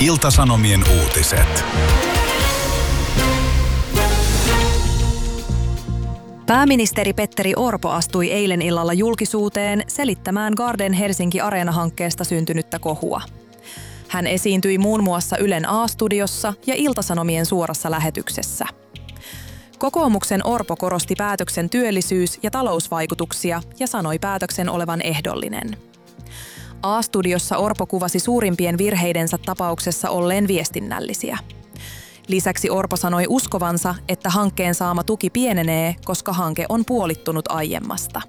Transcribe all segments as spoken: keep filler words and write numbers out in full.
Ilta-Sanomien uutiset. Pääministeri Petteri Orpo astui eilen illalla julkisuuteen selittämään Garden Helsinki Areena-hankkeesta syntynyttä kohua. Hän esiintyi muun muassa Ylen A-studiossa ja Ilta-Sanomien suorassa lähetyksessä. Kokoomuksen Orpo korosti päätöksen työllisyys- ja talousvaikutuksia ja sanoi päätöksen olevan ehdollinen. A-studiossa Orpo kuvasi suurimpien virheidensä tapauksessa olleen viestinnällisiä. Lisäksi Orpo sanoi uskovansa, että hankkeen saama tuki pienenee, koska hanke on puolittunut aiemmasta.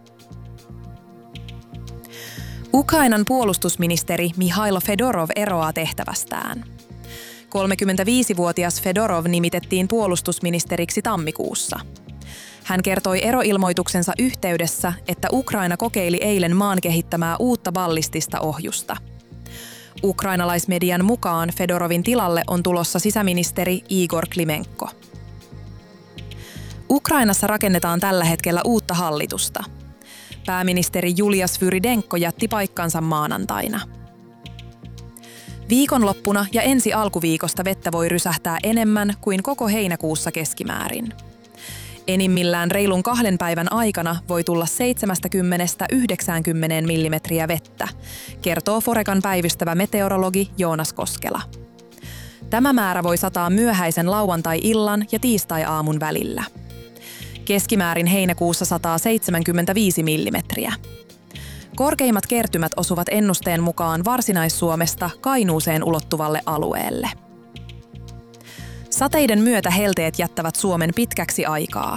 Ukrainan puolustusministeri Mihailo Fedorov eroaa tehtävästään. kolmekymmentäviisivuotias Fedorov nimitettiin puolustusministeriksi tammikuussa. Hän kertoi eroilmoituksensa yhteydessä, että Ukraina kokeili eilen maan kehittämää uutta ballistista ohjusta. Ukrainalaismedian mukaan Fedorovin tilalle on tulossa sisäministeri Igor Klimenko. Ukrainassa rakennetaan tällä hetkellä uutta hallitusta. Pääministeri Julia Svyrydenko jätti paikkansa maanantaina. Viikonloppuna ja ensi alkuviikosta vettä voi rysähtää enemmän kuin koko heinäkuussa keskimäärin. Enimmillään reilun kahden päivän aikana voi tulla seitsemänkymmentä yhdeksänkymmentä millimetriä vettä, kertoo Forecan päivystävä meteorologi Joonas Koskela. Tämä määrä voi sataa myöhäisen lauantai-illan ja tiistai-aamun välillä. Keskimäärin heinäkuussa sataa seitsemänkymmentäviisi millimetriä. Korkeimmat kertymät osuvat ennusteen mukaan Varsinais-Suomesta Kainuuseen ulottuvalle alueelle. Sateiden myötä helteet jättävät Suomen pitkäksi aikaa.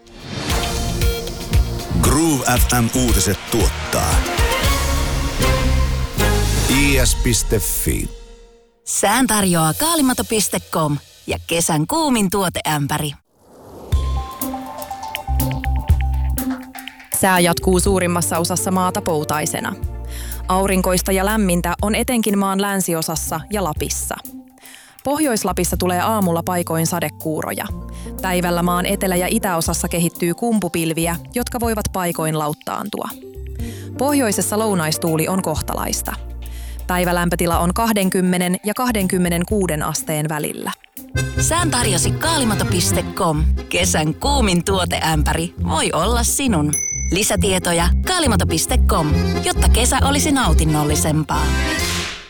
Groove F M-uutiset tuottaa I S piste F I. Sään tarjoaa kaalimato piste com ja kesän kuumin tuoteämpäri. Sää jatkuu suurimmassa osassa maata poutaisena. Aurinkoista ja lämmintä on etenkin maan länsiosassa ja Lapissa. Pohjois-Lapissa tulee aamulla paikoin sadekuuroja. Päivällä maan etelä- ja itäosassa kehittyy kumpupilviä, jotka voivat paikoin lauttaantua. Pohjoisessa lounaistuuli on kohtalaista. Päivälämpötila on kaksikymmentä ja kaksikymmentäkuusi asteen välillä. Sään tarjosi kaalimato piste com. Kesän kuumin tuoteämpäri voi olla sinun. Lisätietoja kaalimato piste com, jotta kesä olisi nautinnollisempaa.